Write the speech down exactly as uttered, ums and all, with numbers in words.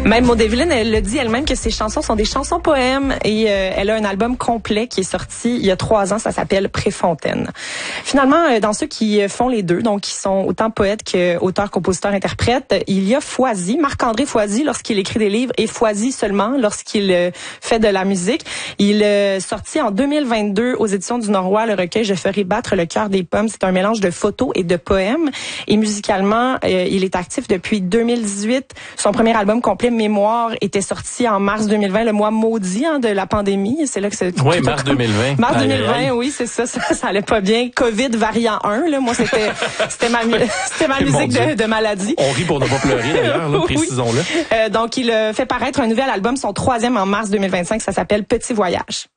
Même Maud Evelyn, elle le dit elle-même que ses chansons sont des chansons poèmes et euh, elle a un album complet qui est sorti il y a trois ans, ça s'appelle Préfontaine. Finalement, euh, dans ceux qui font les deux, donc qui sont autant poètes que auteurs, compositeurs, interprètes, il y a Foisy, Marc-André Foisy lorsqu'il écrit des livres et Foisy seulement lorsqu'il euh, fait de la musique. Il euh, sorti en deux mille vingt-deux aux éditions du Norois le recueil Je ferai battre le cœur des pommes. C'est un mélange de photos et de poèmes et musicalement, euh, il est actif depuis deux mille dix-huit. Son premier album complet Mémoire était sorti en mars deux mille vingt, le mois maudit hein, de la pandémie. C'est là que c'est oui, mars deux mille vingt. Mars deux mille vingt, oui, c'est ça, ça. Ça allait pas bien. Covid variant un, là. Moi, c'était c'était ma c'était ma musique de, de maladie. On rit pour ne pas pleurer d'ailleurs, là, oui. précisons-le. Euh, donc, il a fait paraître un nouvel album, son troisième en mars deux mille vingt-cinq. Ça s'appelle Petit Voyage.